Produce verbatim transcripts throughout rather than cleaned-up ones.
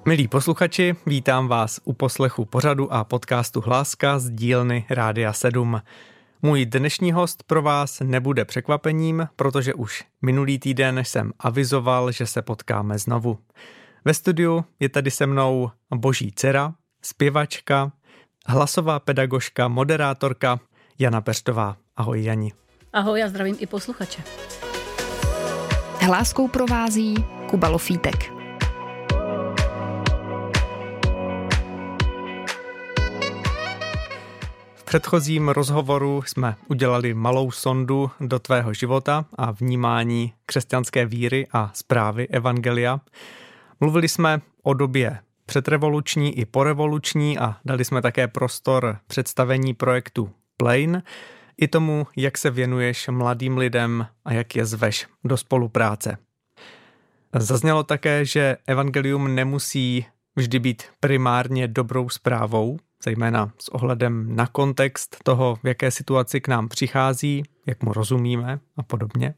Milí posluchači, vítám vás u poslechu pořadu a podcastu Hláska z dílny Rádia sedm. Můj dnešní host pro vás nebude překvapením, protože už minulý týden jsem avizoval, že se potkáme znovu. Ve studiu je tady se mnou Boží dcera, zpěvačka, hlasová pedagožka, moderátorka Jana Peštová. Ahoj Jani. Ahoj, já zdravím i posluchače. Hláskou provází Kuba Lofítek. V předchozím rozhovoru jsme udělali malou sondu do tvého života a vnímání křesťanské víry a zprávy evangelia. Mluvili jsme o době předrevoluční i porevoluční a dali jsme také prostor představení projektu Plain i tomu, jak se věnuješ mladým lidem a jak je zveš do spolupráce. Zaznělo také, že evangelium nemusí vždy být primárně dobrou zprávou, zejména s ohledem na kontext toho, v jaké situaci k nám přichází, jak mu rozumíme a podobně.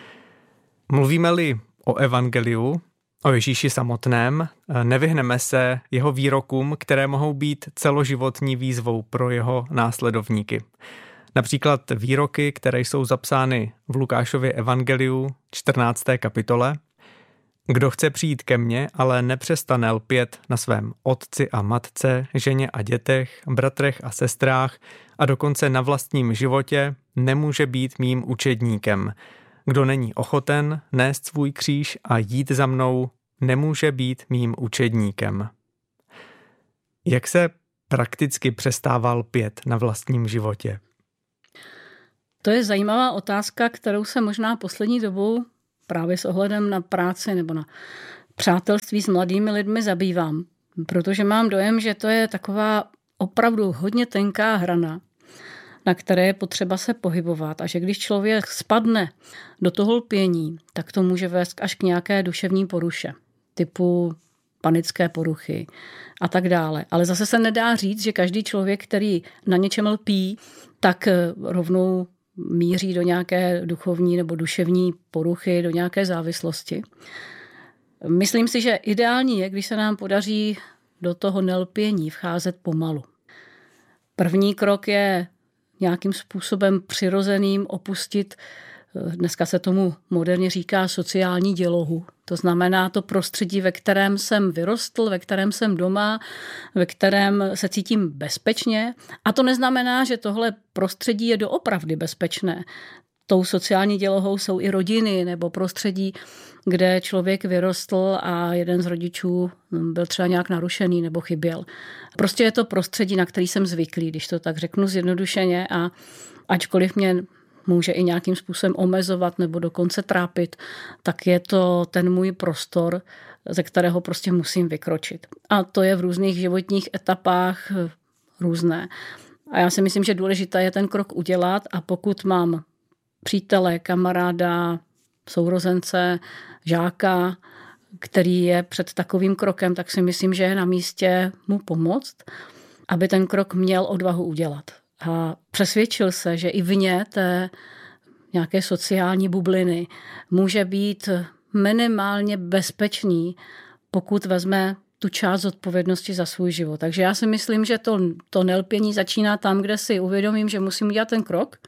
Mluvíme-li o evangeliu, o Ježíši samotném, nevyhneme se jeho výrokům, které mohou být celoživotní výzvou pro jeho následovníky. Například výroky, které jsou zapsány v Lukášově evangeliu čtrnácté kapitole. Kdo chce přijít ke mně, ale nepřestane lpět na svém otci a matce, ženě a dětech, bratrech a sestrách a dokonce na vlastním životě, nemůže být mým učedníkem. Kdo není ochoten nést svůj kříž a jít za mnou, nemůže být mým učedníkem. Jak se prakticky přestává lpět na vlastním životě? To je zajímavá otázka, kterou se možná poslední dobou právě s ohledem na práci nebo na přátelství s mladými lidmi zabývám. Protože mám dojem, že to je taková opravdu hodně tenká hrana, na které je potřeba se pohybovat. A že když člověk spadne do toho lpění, tak to může vést až k nějaké duševní poruše, typu panické poruchy a tak dále. Ale zase se nedá říct, že každý člověk, který na něčem lpí, tak rovnou míří do nějaké duchovní nebo duševní poruchy, do nějaké závislosti. Myslím si, že ideální je, když se nám podaří do toho nelpění vcházet pomalu. První krok je nějakým způsobem přirozeným opustit, dneska se tomu moderně říká sociální dělohu. To znamená to prostředí, ve kterém jsem vyrostl, ve kterém jsem doma, ve kterém se cítím bezpečně. A to neznamená, že tohle prostředí je doopravdy bezpečné. Tou sociální dělohou jsou i rodiny nebo prostředí, kde člověk vyrostl a jeden z rodičů byl třeba nějak narušený nebo chyběl. Prostě je to prostředí, na který jsem zvyklý, když to tak řeknu zjednodušeně, a ačkoliv mě může i nějakým způsobem omezovat nebo dokonce trápit, tak je to ten můj prostor, ze kterého prostě musím vykročit. A to je v různých životních etapách různé. A já si myslím, že důležité je ten krok udělat, a pokud mám přítele, kamaráda, sourozence, žáka, který je před takovým krokem, tak si myslím, že je na místě mu pomoct, aby ten krok měl odvahu udělat. A přesvědčil se, že i vně té nějaké sociální bubliny může být minimálně bezpečný, pokud vezme tu část odpovědnosti za svůj život. Takže já si myslím, že to, to nelpění začíná tam, kde si uvědomím, že musím udělat ten krok,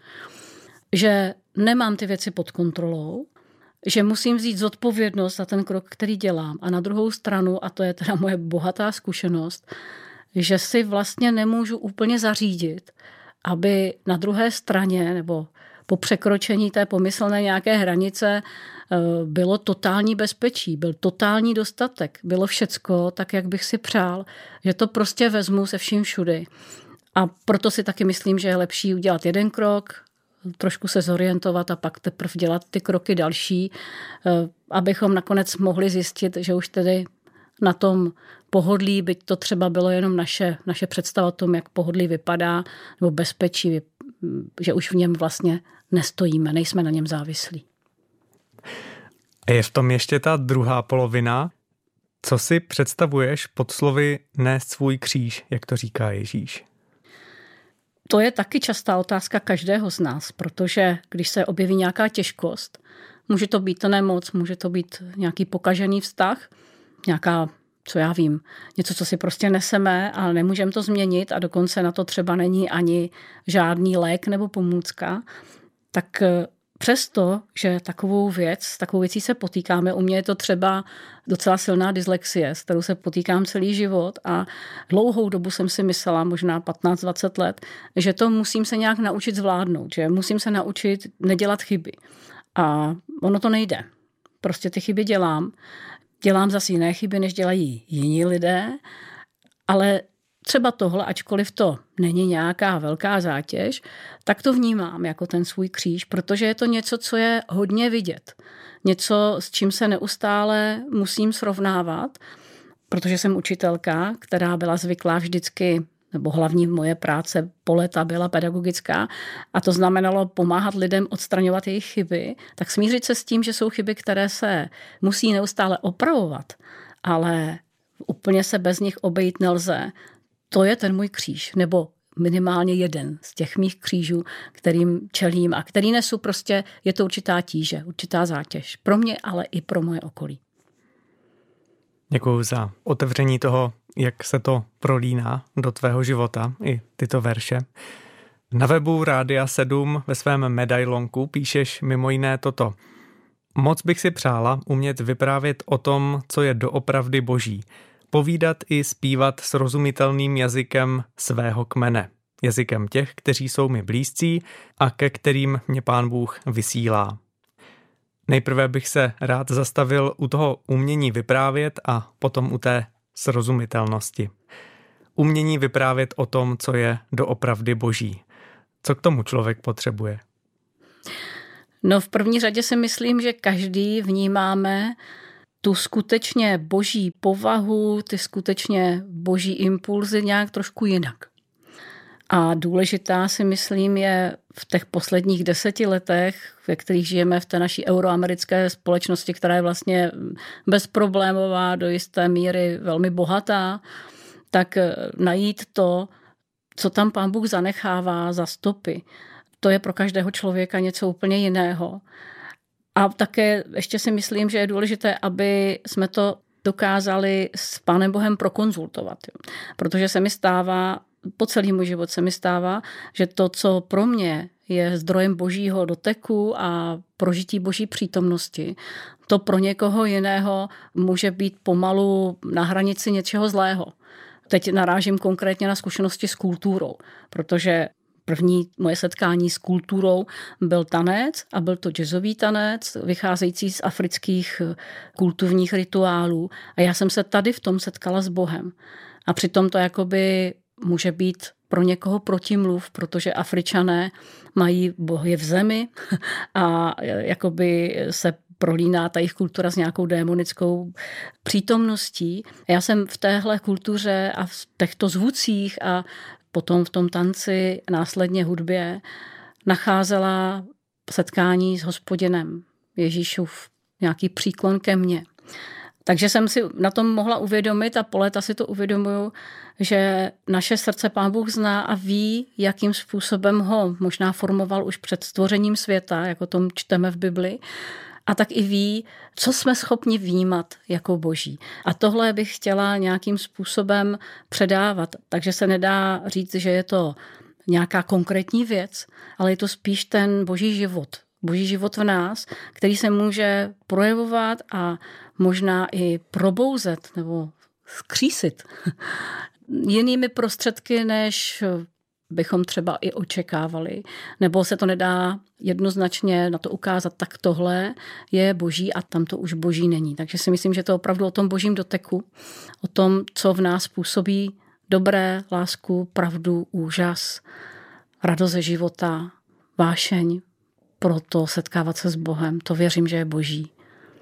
že nemám ty věci pod kontrolou, že musím vzít zodpovědnost za ten krok, který dělám. A na druhou stranu, a to je teda moje bohatá zkušenost, že si vlastně nemůžu úplně zařídit, aby na druhé straně nebo po překročení té pomyslné nějaké hranice bylo totální bezpečí, byl totální dostatek, bylo všecko tak, jak bych si přál, že to prostě vezmu se vším všudy. A proto si taky myslím, že je lepší udělat jeden krok, trošku se zorientovat a pak teprve dělat ty kroky další, abychom nakonec mohli zjistit, že už tedy na tom pohodlí, byť to třeba bylo jenom naše, naše představa o tom, jak pohodlí vypadá, nebo bezpečí, že už v něm vlastně nestojíme, nejsme na něm závislí. A je v tom ještě ta druhá polovina. Co si představuješ pod slovy nést svůj kříž, jak to říká Ježíš? To je taky častá otázka každého z nás, protože když se objeví nějaká těžkost, může to být nemoc, může to být nějaký pokažený vztah, nějaká co já vím, něco, co si prostě neseme a nemůžeme to změnit a dokonce na to třeba není ani žádný lék nebo pomůcka, tak přesto, že takovou věc, takovou věcí se potýkáme, u mě je to třeba docela silná dyslexie, s kterou se potýkám celý život a dlouhou dobu jsem si myslela, možná patnáct dvacet let, že to musím se nějak naučit zvládnout, že musím se naučit nedělat chyby. A ono to nejde. Prostě ty chyby dělám. Dělám zase jiné chyby, než dělají jiní lidé, ale třeba tohle, ačkoliv to není nějaká velká zátěž, tak to vnímám jako ten svůj kříž, protože je to něco, co je hodně vidět. Něco, s čím se neustále musím srovnávat, protože jsem učitelka, která byla zvyklá vždycky, nebo hlavní moje práce po léta byla pedagogická a to znamenalo pomáhat lidem odstraňovat jejich chyby, tak smířit se s tím, že jsou chyby, které se musí neustále opravovat, ale úplně se bez nich obejít nelze. To je ten můj kříž, nebo minimálně jeden z těch mých křížů, kterým čelím a který nesu prostě, je to určitá tíže, určitá zátěž. Pro mě, ale i pro moje okolí. Děkuju za otevření toho, jak se to prolíná do tvého života, i tyto verše. Na webu Rádia sedm ve svém medailonku píšeš mimo jiné toto. Moc bych si přála umět vyprávět o tom, co je doopravdy boží. Povídat i zpívat srozumitelným jazykem svého kmene. Jazykem těch, kteří jsou mi blízcí a ke kterým mě Pán Bůh vysílá. Nejprve bych se rád zastavil u toho umění vyprávět a potom u té srozumitelnosti. Umění vyprávět o tom, co je doopravdy boží. Co k tomu člověk potřebuje? No v první řadě si myslím, že každý vnímáme tu skutečně boží povahu, ty skutečně boží impulzy nějak trošku jinak. A důležitá si myslím je v těch posledních deseti letech, ve kterých žijeme v té naší euroamerické společnosti, která je vlastně bezproblémová, do jisté míry velmi bohatá, tak najít to, co tam Pán Bůh zanechává za stopy, to je pro každého člověka něco úplně jiného. A také ještě si myslím, že je důležité, aby jsme to dokázali s Pánem Bohem prokonzultovat. Protože se mi stává, po celý můj život se mi stává, že to, co pro mě je zdrojem božího doteku a prožití boží přítomnosti, to pro někoho jiného může být pomalu na hranici něčeho zlého. Teď narážím konkrétně na zkušenosti s kulturou, protože první moje setkání s kulturou byl tanec a byl to jazzový tanec, vycházející z afrických kulturních rituálů. A já jsem se tady v tom setkala s Bohem. A přitom to jakoby může být pro někoho protimluv, protože Afričané mají bohy v zemi a jakoby se prolíná ta jejich kultura s nějakou démonickou přítomností. Já jsem v téhle kultuře a v těchto zvucích a potom v tom tanci, následně hudbě, nacházela setkání s Hospodinem, Ježíšův nějaký příklon ke mně. Takže jsem si na tom mohla uvědomit a po léta si to uvědomuju, že naše srdce Pán Bůh zná a ví, jakým způsobem ho možná formoval už před stvořením světa, jako tom čteme v Bibli, a tak i ví, co jsme schopni vnímat jako boží. A tohle bych chtěla nějakým způsobem předávat. Takže se nedá říct, že je to nějaká konkrétní věc, ale je to spíš ten boží život. Boží život v nás, který se může projevovat a možná i probouzet nebo skřísit jinými prostředky, než bychom třeba i očekávali. Nebo se to nedá jednoznačně na to ukázat, tak tohle je boží a tam to už boží není. Takže si myslím, že to je opravdu o tom božím doteku, o tom, co v nás působí dobré, lásku, pravdu, úžas, radost ze života, vášeň, proto setkávat se s Bohem. To věřím, že je boží.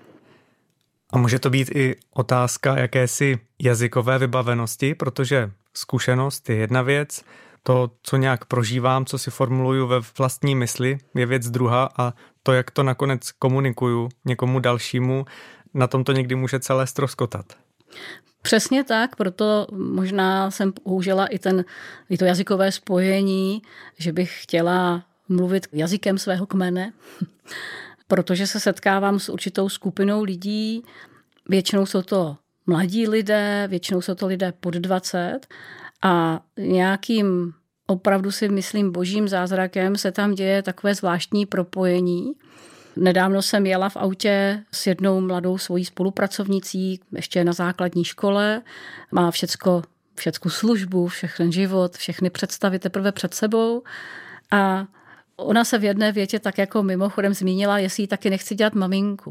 A může to být i otázka jakési jazykové vybavenosti, protože zkušenost je jedna věc, to, co nějak prožívám, co si formuluju ve vlastní mysli, je věc druhá a to, jak to nakonec komunikuju někomu dalšímu, na tom to někdy může celé ztroskotat. Přesně tak, proto možná jsem použila i, ten, i to jazykové spojení, že bych chtěla mluvit jazykem svého kmene, protože se setkávám s určitou skupinou lidí, většinou jsou to mladí lidé, většinou jsou to lidé pod dvacet a nějakým opravdu si myslím božím zázrakem se tam děje takové zvláštní propojení. Nedávno jsem jela v autě s jednou mladou svojí spolupracovnicí, ještě na základní škole, má všecko, všecku službu, všechny život, všechny představy teprve před sebou a ona se v jedné větě tak jako mimochodem zmínila, jestli jí taky nechci dělat maminku.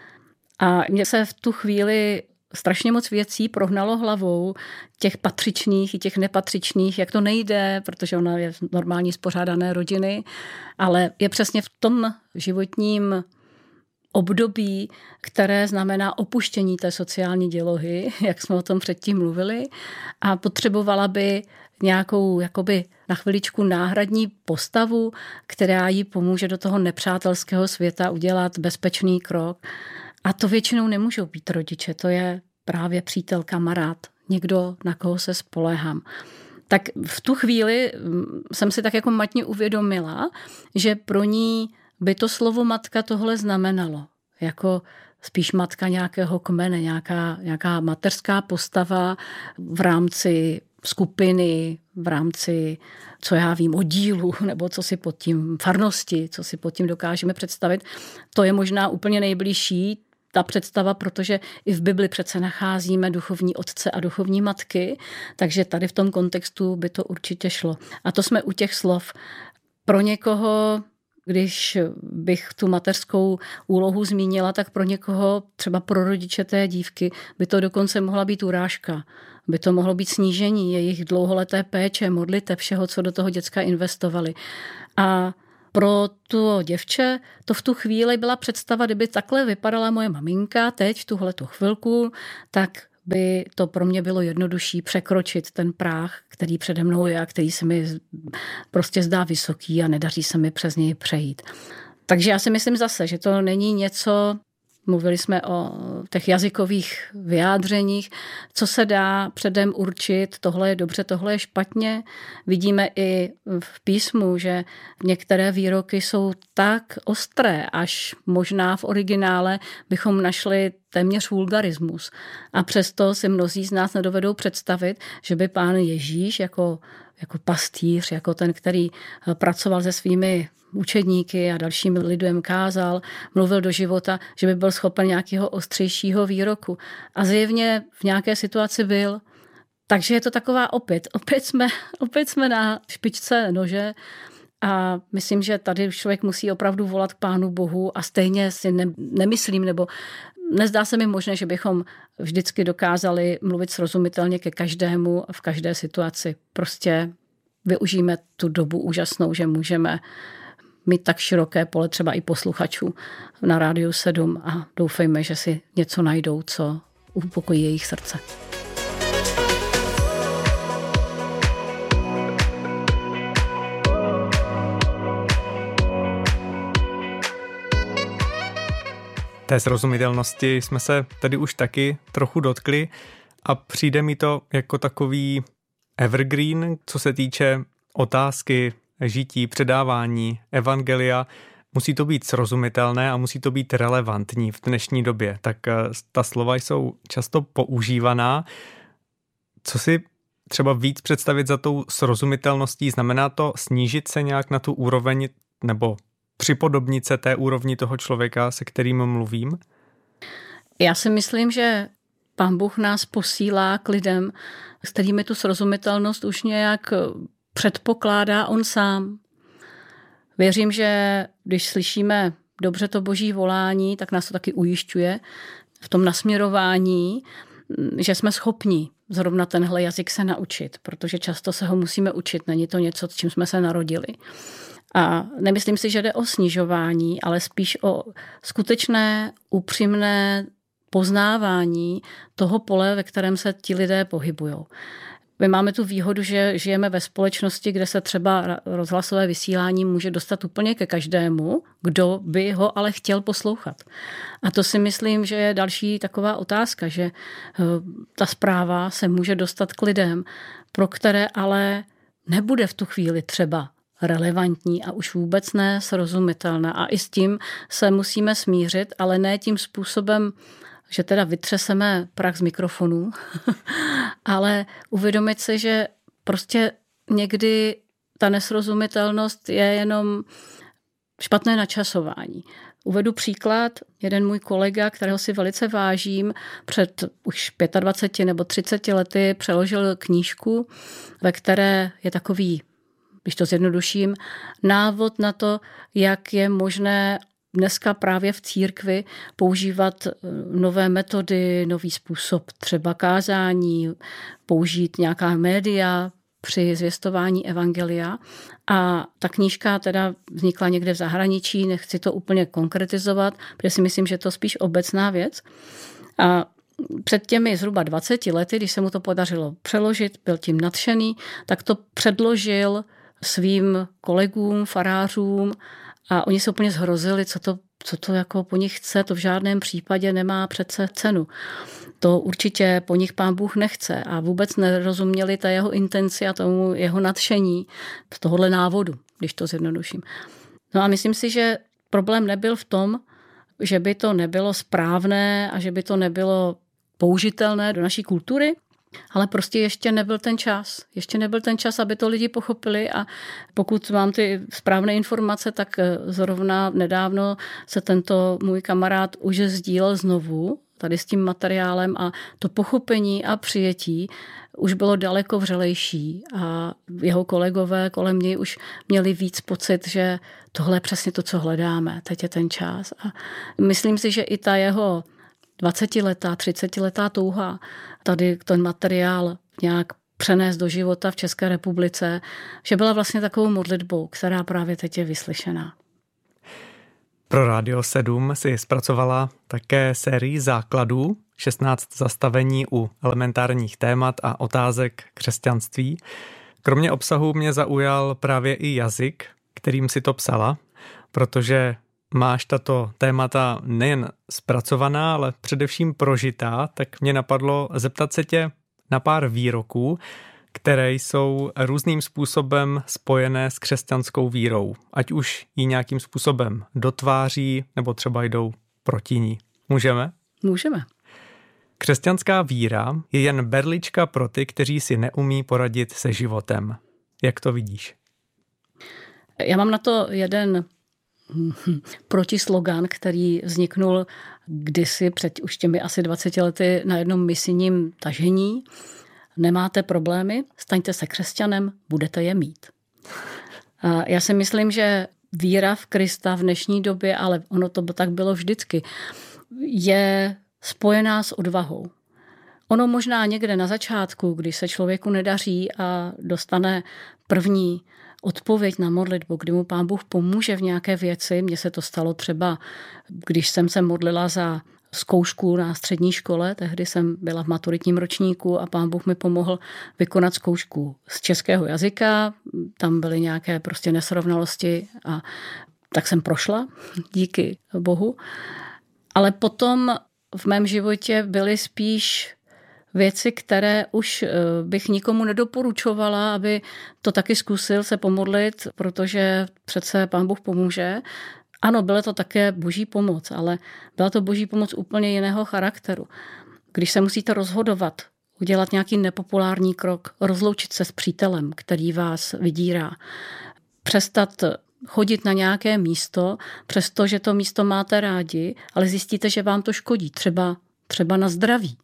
A mně se v tu chvíli strašně moc věcí prohnalo hlavou, těch patřičných i těch nepatřičných, jak to nejde, protože ona je z normální spořádané rodiny, ale je přesně v tom životním období, které znamená opuštění té sociální dělohy, jak jsme o tom předtím mluvili, a potřebovala by nějakou jakoby na chviličku náhradní postavu, která jí pomůže do toho nepřátelského světa udělat bezpečný krok. A to většinou nemůžou být rodiče, to je právě přítel, kamarád, někdo, na koho se spoléhám. Tak v tu chvíli jsem si tak jako matně uvědomila, že pro ní by to slovo matka tohle znamenalo. Jako spíš matka nějakého kmene, nějaká, nějaká mateřská postava v rámci skupiny, v rámci, co já vím, oddílu, nebo co si pod tím farnosti, co si pod tím dokážeme představit. To je možná úplně nejbližší ta představa, protože i v Bibli přece nacházíme duchovní otce a duchovní matky, takže tady v tom kontextu by to určitě šlo. A to jsme u těch slov. Pro někoho, když bych tu mateřskou úlohu zmínila, tak pro někoho, třeba pro rodiče té dívky, by to dokonce mohla být urážka. By to mohlo být snížení jejich dlouholeté péče, modliteb, všeho, co do toho děcka investovali. A pro to děvče to v tu chvíli byla představa, kdyby takhle vypadala moje maminka teď v tuhletu chvilku, tak by to pro mě bylo jednodušší překročit ten práh, který přede mnou je a který se mi prostě zdá vysoký a nedaří se mi přes něj přejít. Takže já si myslím zase, že to není něco, mluvili jsme o těch jazykových vyjádřeních, co se dá předem určit, tohle je dobře, tohle je špatně. Vidíme i v písmu, že některé výroky jsou tak ostré, až možná v originále bychom našli téměř vulgarismus. A přesto si mnozí z nás nedovedou představit, že by pán Ježíš jako, jako pastýř, jako ten, který pracoval se svými učedníky a dalším lidem kázal, mluvil do života, že by byl schopen nějakého ostřejšího výroku. A zjevně v nějaké situaci byl. Takže je to taková opět. Opět jsme, opět jsme na špičce nože a myslím, že tady člověk musí opravdu volat k Pánu Bohu a stejně si ne, nemyslím, nebo nezdá se mi možné, že bychom vždycky dokázali mluvit srozumitelně ke každému v každé situaci. Prostě využijeme tu dobu úžasnou, že můžeme mít tak široké pole třeba i posluchačů na Rádiu sedm a doufejme, že si něco najdou, co upokojí jejich srdce. Té srozumitelnosti jsme se tady už taky trochu dotkli a přijde mi to jako takový evergreen, co se týče otázky žití, předávání, evangelia. Musí to být srozumitelné a musí to být relevantní v dnešní době. Tak ta slova jsou často používaná. Co si třeba víc představit za tou srozumitelností? Znamená to snížit se nějak na tu úroveň nebo připodobnit se té úrovni toho člověka, se kterým mluvím? Já si myslím, že Pán Bůh nás posílá k lidem, s kterými tu srozumitelnost už nějak předpokládá on sám. Věřím, že když slyšíme dobře to boží volání, tak nás to taky ujišťuje v tom nasměrování, že jsme schopni zrovna tenhle jazyk se naučit, protože často se ho musíme učit, není to něco, s čím jsme se narodili. A nemyslím si, že jde o snižování, ale spíš o skutečné, upřímné poznávání toho pole, ve kterém se ti lidé pohybujou. My máme tu výhodu, že žijeme ve společnosti, kde se třeba rozhlasové vysílání může dostat úplně ke každému, kdo by ho ale chtěl poslouchat. A to si myslím, že je další taková otázka, že ta zpráva se může dostat k lidem, pro které ale nebude v tu chvíli třeba relevantní a už vůbec ne srozumitelná. A i s tím se musíme smířit, ale ne tím způsobem, že teda vytřeseme prach z mikrofonů, ale uvědomit si, že prostě někdy ta nesrozumitelnost je jenom špatné načasování. Uvedu příklad. Jeden můj kolega, kterého si velice vážím, před už dvaceti pěti nebo třiceti lety přeložil knížku, ve které je takový, když to zjednoduším, návod na to, jak je možné dneska právě v církvi používat nové metody, nový způsob třeba kázání, použít nějaká média při zvěstování evangelia. A ta knížka teda vznikla někde v zahraničí, nechci to úplně konkretizovat, protože si myslím, že to je spíš obecná věc. A před těmi zhruba dvaceti lety, když se mu to podařilo přeložit, byl tím nadšený, tak to předložil svým kolegům, farářům a oni se úplně zhrozili, co to, co to jako po nich chce, to v žádném případě nemá přece cenu. To určitě po nich Pán Bůh nechce a vůbec nerozuměli ta jeho intenci a tomu jeho nadšení z tohohle návodu, když to zjednoduším. No a myslím si, že problém nebyl v tom, že by to nebylo správné a že by to nebylo použitelné do naší kultury, ale prostě ještě nebyl ten čas. Ještě nebyl ten čas, aby to lidi pochopili a pokud mám ty správné informace, tak zrovna nedávno se tento můj kamarád už sdílel znovu tady s tím materiálem a to pochopení a přijetí už bylo daleko vřelejší a jeho kolegové kolem něj už měli víc pocit, že tohle je přesně to, co hledáme. Teď je ten čas. A myslím si, že i ta jeho dvacetiletá, třicetiletá touha tady ten materiál nějak přenést do života v České republice, že byla vlastně takovou modlitbou, která právě teď je vyslyšená. Pro Rádio sedm si zpracovala také sérii základů, šestnáct zastavení u elementárních témat a otázek křesťanství. Kromě obsahu mě zaujal právě i jazyk, kterým si to psala, protože máš tato témata nejen zpracovaná, ale především prožitá, tak mě napadlo zeptat se tě na pár výroků, které jsou různým způsobem spojené s křesťanskou vírou, ať už ji nějakým způsobem dotváří, nebo třeba jdou proti ní. Můžeme? Můžeme. Křesťanská víra je jen berlička pro ty, kteří si neumí poradit se životem. Jak to vidíš? Já mám na to jeden protislogan, který vzniknul kdysi před už těmi asi dvaceti lety na jednom misijním tažení. Nemáte problémy, staňte se křesťanem, budete je mít. A já si myslím, že víra v Krista v dnešní době, ale ono to tak bylo vždycky, je spojená s odvahou. Ono možná někde na začátku, když se člověku nedaří a dostane první odpověď na modlitbu, kdy mu Pán Bůh pomůže v nějaké věci. Mně se to stalo třeba, když jsem se modlila za zkoušku na střední škole, tehdy jsem byla v maturitním ročníku a Pán Bůh mi pomohl vykonat zkoušku z českého jazyka. Tam byly nějaké prostě nesrovnalosti a tak jsem prošla, díky Bohu. Ale potom v mém životě byly spíš věci, které už bych nikomu nedoporučovala, aby to taky zkusil se pomodlit, protože přece Pán Bůh pomůže. Ano, byla to také boží pomoc, ale byla to boží pomoc úplně jiného charakteru. Když se musíte rozhodovat, udělat nějaký nepopulární krok, rozloučit se s přítelem, který vás vydírá, přestat chodit na nějaké místo, přestože to místo máte rádi, ale zjistíte, že vám to škodí, třeba, třeba na zdraví.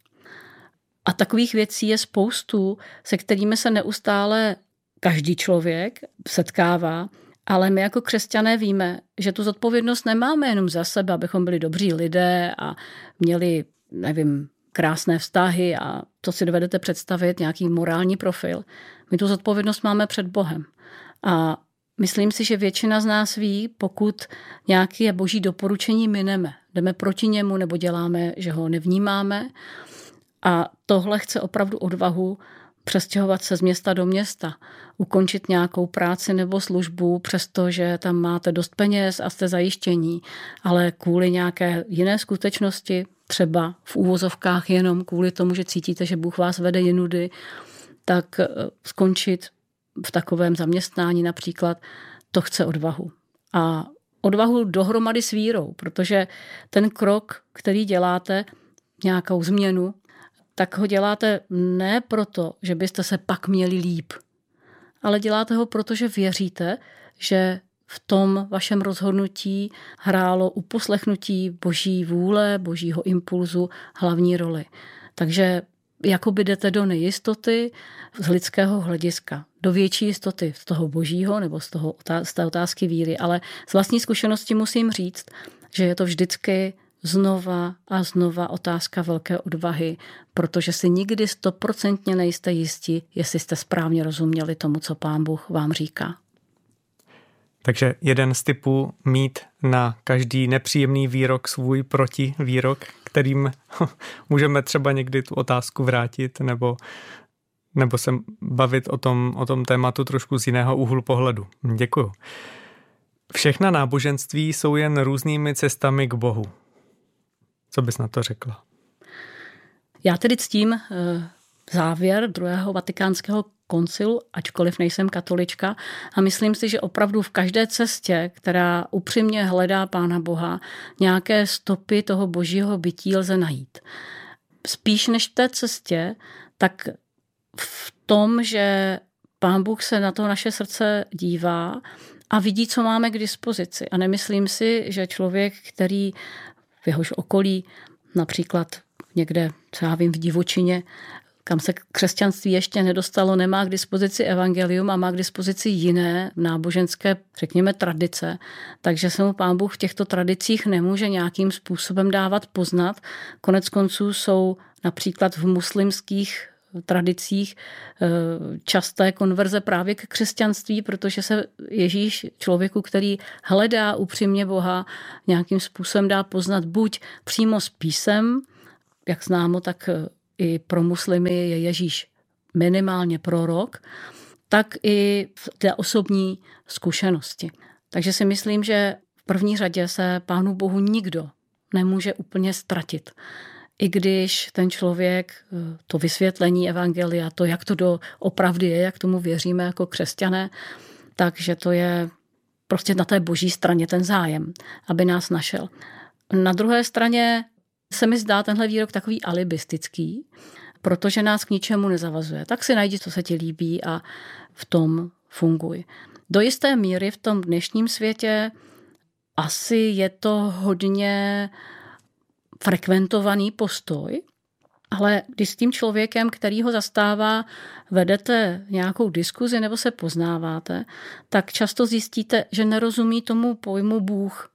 A takových věcí je spoustu, se kterými se neustále každý člověk setkává, ale my jako křesťané víme, že tu zodpovědnost nemáme jenom za sebe, abychom byli dobří lidé a měli, nevím, krásné vztahy a to si dovedete představit, nějaký morální profil. My tu zodpovědnost máme před Bohem. A myslím si, že většina z nás ví, pokud nějaké boží doporučení mineme, jdeme proti němu nebo děláme, že ho nevnímáme. A tohle chce opravdu odvahu přestěhovat se z města do města, ukončit nějakou práci nebo službu, přestože tam máte dost peněz a jste zajištění, ale kvůli nějaké jiné skutečnosti, třeba v úvozovkách jenom kvůli tomu, že cítíte, že Bůh vás vede jinudy, tak skončit v takovém zaměstnání například, to chce odvahu. A odvahu dohromady s vírou, protože ten krok, který děláte, nějakou změnu, tak ho děláte ne proto, že byste se pak měli líp, ale děláte ho proto, že věříte, že v tom vašem rozhodnutí hrálo uposlechnutí boží vůle, božího impulzu hlavní roli. Takže jakoby jdete do nejistoty z lidského hlediska, do větší jistoty z toho božího nebo z, toho, z té otázky víry. Ale z vlastní zkušenosti musím říct, že je to vždycky znova a znova otázka velké odvahy, protože si nikdy stoprocentně nejste jistí, jestli jste správně rozuměli tomu, co Pán Bůh vám říká. Takže jeden z typů mít na každý nepříjemný výrok svůj protivýrok, kterým můžeme třeba někdy tu otázku vrátit nebo, nebo se bavit o tom, o tom tématu trošku z jiného úhlu pohledu. Děkuju. Všechna náboženství jsou jen různými cestami k Bohu. Co bys na to řekla? Já tedy ctím závěr druhého vatikánského koncilu, ačkoliv nejsem katolička, a myslím si, že opravdu v každé cestě, která upřímně hledá Pána Boha, nějaké stopy toho božího bytí lze najít. Spíš než v té cestě, tak v tom, že Pán Bůh se na to naše srdce dívá a vidí, co máme k dispozici. A nemyslím si, že člověk, který v jehož okolí, například někde, co já vím, v divočině, kam se křesťanství ještě nedostalo, nemá k dispozici evangelium a má k dispozici jiné náboženské, řekněme, tradice. Takže se mu Pán Bůh v těchto tradicích nemůže nějakým způsobem dávat poznat. Konec konců jsou například v muslimských tradicích časté konverze právě k křesťanství, protože se Ježíš člověku, který hledá upřímně Boha, nějakým způsobem dá poznat buď přímo s písem, jak známo, tak i pro muslimy je Ježíš minimálně prorok, tak i v té osobní zkušenosti. Takže si myslím, že v první řadě se Pánu Bohu nikdo nemůže úplně ztratit. I když ten člověk to vysvětlení evangelia, to, jak to doopravdy je, jak tomu věříme jako křesťané, takže to je prostě na té boží straně ten zájem, aby nás našel. Na druhé straně se mi zdá tenhle výrok takový alibistický, protože nás k ničemu nezavazuje. Tak si najdi, co se ti líbí a v tom funguj. Do jisté míry v tom dnešním světě asi je to hodně frekventovaný postoj, ale když s tím člověkem, který ho zastává, vedete nějakou diskuzi nebo se poznáváte, tak často zjistíte, že nerozumí tomu pojmu Bůh.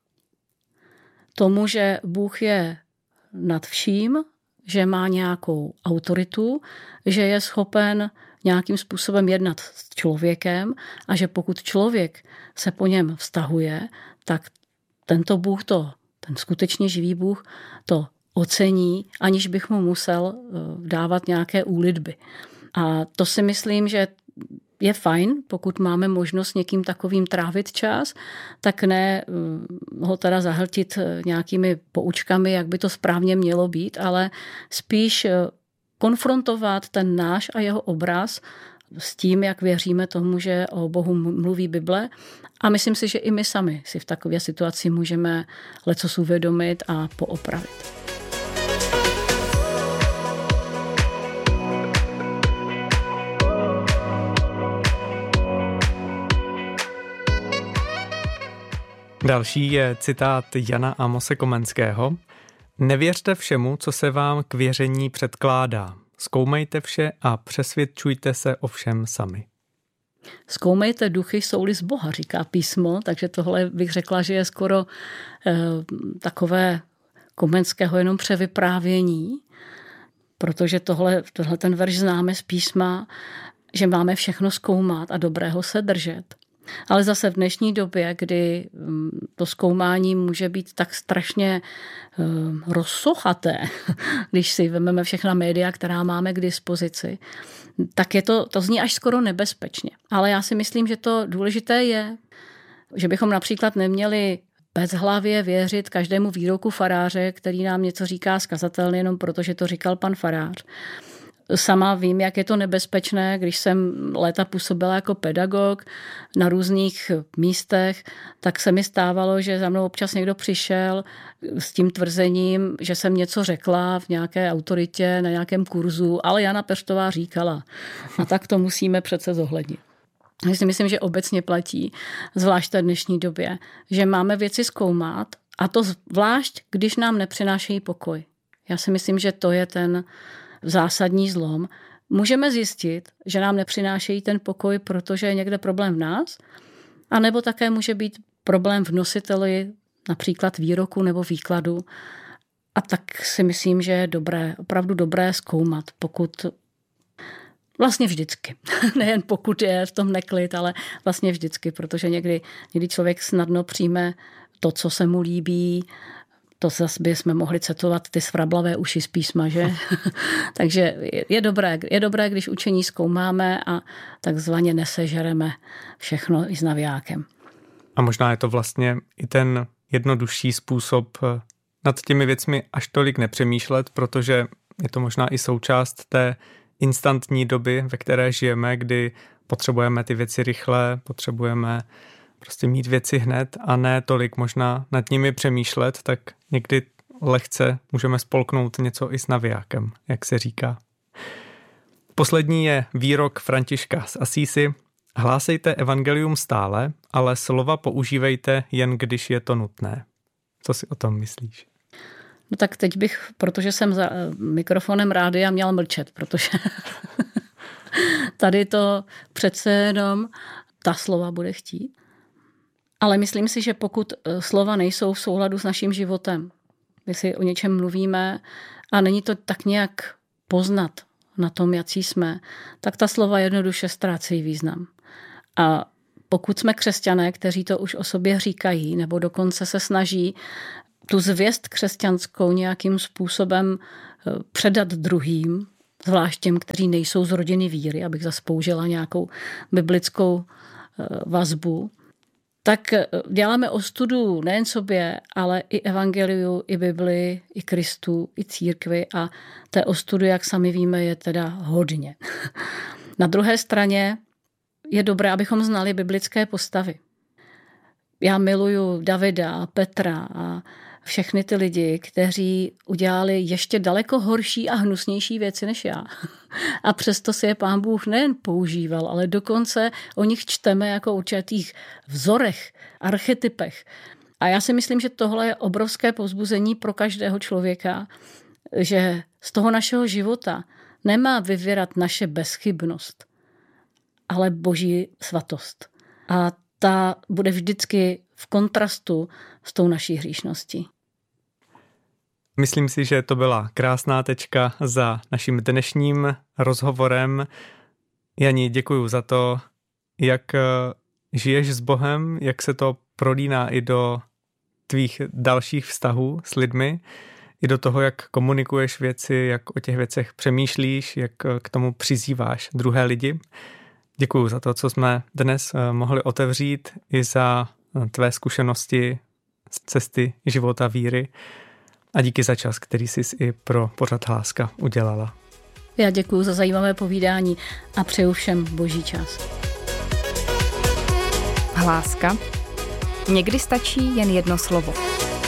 Tomu, že Bůh je nad vším, že má nějakou autoritu, že je schopen nějakým způsobem jednat s člověkem a že pokud člověk se po něm vztahuje, tak tento Bůh to, ten skutečně živý Bůh to ocení, aniž bych mu musel dávat nějaké úlitby. A to si myslím, že je fajn, pokud máme možnost s někým takovým trávit čas, tak ne ho teda zahltit nějakými poučkami, jak by to správně mělo být, ale spíš konfrontovat ten náš a jeho obraz s tím, jak věříme tomu, že o Bohu mluví Bible. A myslím si, že i my sami si v takové situaci můžeme lecos uvědomit a poopravit. Další je citát Jana Amose Komenského. Nevěřte všemu, co se vám k věření předkládá. Zkoumejte vše a přesvědčujte se o všem sami. Zkoumejte duchy, jsou-li z Boha, říká písmo, takže tohle bych řekla, že je skoro eh, takové Komenského jenom převyprávění, protože tohle, tohle ten verš známe z písma, že máme všechno zkoumat a dobrého se držet. Ale zase v dnešní době, kdy to zkoumání může být tak strašně rozsochaté, když si vezmeme všechna média, která máme k dispozici, tak je to, to zní až skoro nebezpečně. Ale já si myslím, že to důležité je, že bychom například neměli bezhlavě věřit každému výroku faráře, který nám něco říká zkazatelně jenom proto, že to říkal pan farář. Sama vím, jak je to nebezpečné, když jsem léta působila jako pedagog na různých místech, tak se mi stávalo, že za mnou občas někdo přišel s tím tvrzením, že jsem něco řekla v nějaké autoritě, na nějakém kurzu, ale Jana Peštová říkala. A tak to musíme přece zohlednit. Já si myslím, že obecně platí, zvlášť v té dnešní době, že máme věci zkoumat a to zvlášť, když nám nepřinášejí pokoj. Já si myslím, že to je ten zásadní zlom. Můžeme zjistit, že nám nepřinášejí ten pokoj, protože je někde problém v nás, anebo také může být problém v nositeli, například výroku nebo výkladu. A tak si myslím, že je dobré, opravdu dobré zkoumat, pokud vlastně vždycky. Nejen pokud je v tom neklid, ale vlastně vždycky, protože někdy, někdy člověk snadno přijme to, co se mu líbí. To zase bychom mohli citovat ty svrablavé uši z písma, že? Takže je dobré, je dobré, když učení zkoumáme a takzvaně nesežereme všechno i s navijákem. A možná je to vlastně i ten jednodušší způsob nad těmi věcmi až tolik nepřemýšlet, protože je to možná i součást té instantní doby, ve které žijeme, kdy potřebujeme ty věci rychle, potřebujeme prostě mít věci hned a ne tolik možná nad nimi přemýšlet, tak někdy lehce můžeme spolknout něco i s navijákem, jak se říká. Poslední je výrok Františka z Asísi. Hlásejte evangelium stále, ale slova používejte jen když je to nutné. Co si o tom myslíš? No tak teď bych, protože jsem za mikrofonem rádia, měl mlčet, protože tady to přece jenom ta slova bude chtít. Ale myslím si, že pokud slova nejsou v souladu s naším životem, my si o něčem mluvíme a není to tak nějak poznat na tom, jací jsme, tak ta slova jednoduše ztrácejí význam. A pokud jsme křesťané, kteří to už o sobě říkají, nebo dokonce se snaží tu zvěst křesťanskou nějakým způsobem předat druhým, zvlášť těm, kteří nejsou z rodiny víry, abych zase použila nějakou biblickou vazbu, tak děláme ostudu nejen sobě, ale i evangeliu, i Bibli, i Kristu, i církvi a té ostudy, jak sami víme, je teda hodně. Na druhé straně je dobré, abychom znali biblické postavy. Já miluju Davida, Petra a všechny ty lidi, kteří udělali ještě daleko horší a hnusnější věci než já. A přesto si je Pán Bůh nejen používal, ale dokonce o nich čteme jako určitých vzorech, archetypech. A já si myslím, že tohle je obrovské povzbuzení pro každého člověka, že z toho našeho života nemá vyvěrat naše bezchybnost, ale Boží svatost. A ta bude vždycky v kontrastu s tou naší hříšností. Myslím si, že to byla krásná tečka za naším dnešním rozhovorem. Jani, děkuju za to, jak žiješ s Bohem, jak se to prolíná i do tvých dalších vztahů s lidmi, i do toho, jak komunikuješ věci, jak o těch věcech přemýšlíš, jak k tomu přizýváš druhé lidi. Děkuju za to, co jsme dnes mohli otevřít, i za tvé zkušenosti z cesty života víry a díky za čas, který jsi i pro pořad Hláska udělala. Já děkuju za zajímavé povídání a přeju všem boží čas. Hláska. Někdy stačí jen jedno slovo.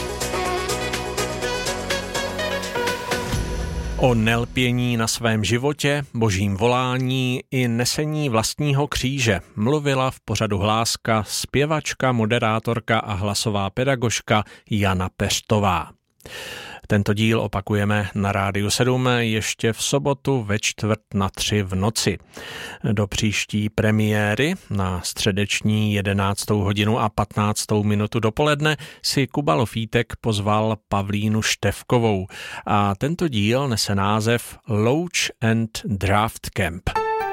O nelpění na svém životě, božím volání i nesení vlastního kříže mluvila v pořadu Hláska zpěvačka, moderátorka a hlasová pedagožka Jana Peštová. Tento díl opakujeme na Rádiu sedm ještě v sobotu ve čtvrt na tři v noci. Do příští premiéry na středeční jedenáctou hodinu a patnáctou minutu dopoledne si Kuba Lofítek pozval Pavlínu Števkovou a tento díl nese název Louč and Draft Camp.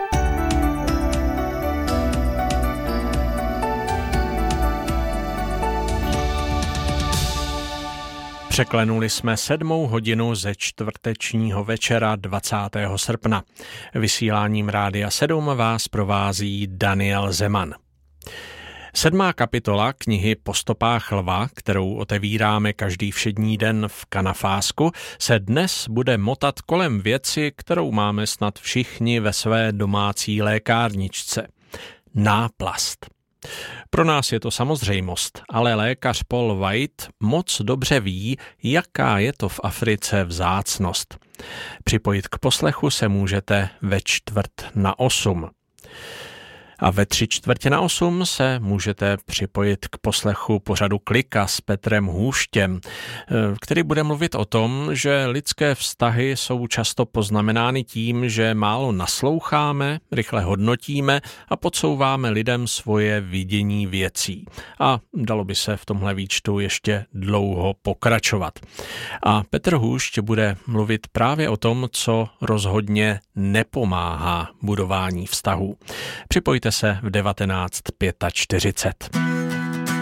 Překlenuli jsme sedmou hodinu ze čtvrtečního večera dvacátého srpna. Vysíláním Rádia sedm vás provází Daniel Zeman. Sedmá kapitola knihy Po stopách lva, kterou otevíráme každý všední den v Kanafásku, se dnes bude motat kolem věci, kterou máme snad všichni ve své domácí lékárničce. Náplast. Pro nás je to samozřejmost, ale lékař Paul White moc dobře ví, jaká je to v Africe vzácnost. Připojit k poslechu se můžete ve čtvrt na osm. A ve tři čtvrtě na osm se můžete připojit k poslechu pořadu Klika s Petrem Hůštěm, který bude mluvit o tom, že lidské vztahy jsou často poznamenány tím, že málo nasloucháme, rychle hodnotíme a podsouváme lidem svoje vidění věcí. A dalo by se v tomhle výčtu ještě dlouho pokračovat. A Petr Hůšť bude mluvit právě o tom, co rozhodně nepomáhá budování vztahů. Připojte se v devatenáct čtyřicet pět.